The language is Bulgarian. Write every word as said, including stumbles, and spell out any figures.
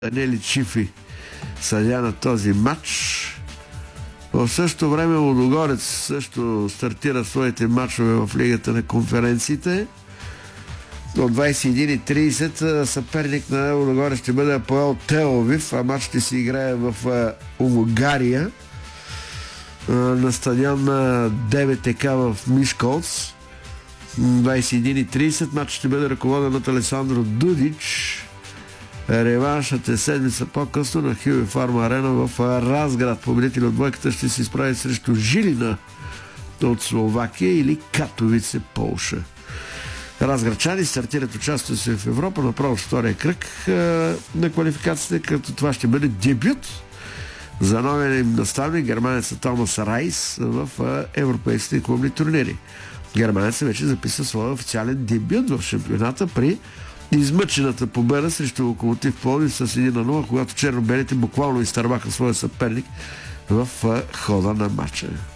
Даниели Чифи съдя на този матч. В същото време Лудогорец също стартира своите матчове в Лигата на конференциите. От двайсет и един и трийсет съперник на Лудогорец ще бъде Апоел Тел-Авив, а матч ще се играе в Унгария на стадион на ДВТК в Мишколц. двайсет и един и трийсет матч ще бъде ръководен от Алесандро Дудич. Реваншът е седмица по-късно на Хюи Фарма Арена в Разград. Победител от двойката ще се изправи срещу Жилина от Словакия или Катовице, Полша. Разградчани стартират участието си в Европа направо с втория кръг на квалификацията, като това ще бъде дебют за новия им наставник, германеца Томас Райс, в европейските клубни турнири. Германецът вече записа своя официален дебют в шампионата при измъчената победа срещу Локомотив Пловдив с един на нула, когато черно-белите буквално изтърваха своя съперник в хода на матча.